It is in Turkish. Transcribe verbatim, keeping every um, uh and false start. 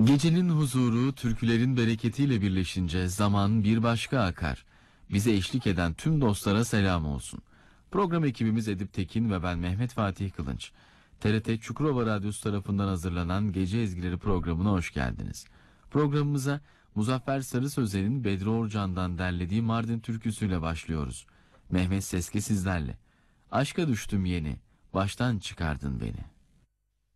Gecenin huzuru, türkülerin bereketiyle birleşince zaman bir başka akar. Bize eşlik eden tüm dostlara selam olsun. Program ekibimiz Edip Tekin ve ben Mehmet Fatih Kılınç. T R T Çukurova Radyosu tarafından hazırlanan Gece Ezgileri programına hoş geldiniz. Programımıza Muzaffer Sarı Sözen'in Bedri Orcan'dan derlediği Mardin türküsüyle başlıyoruz. Mehmet Seske sizlerle. Aşka düştüm yeni, baştan çıkardın beni.